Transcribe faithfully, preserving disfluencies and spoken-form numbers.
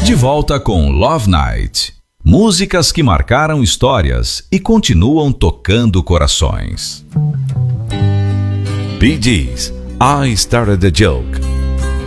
De volta com Love Night. Músicas que marcaram histórias e continuam tocando corações. Bee Gees, I Started a Joke.